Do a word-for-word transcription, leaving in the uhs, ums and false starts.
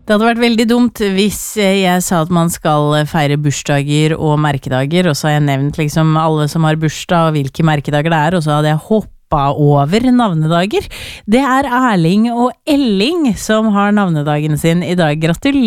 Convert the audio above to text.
Det hadde vært veldig dumt hvis jeg sa at man skal feire bursdager og merkedager, og så har jeg nevnt liksom alle som har bursdag og hvilke merkedager det er, og så hadde jeg hoppa over navnedager. Det er Erling og Elling som har navnedagen sin i dag. Gratulerer!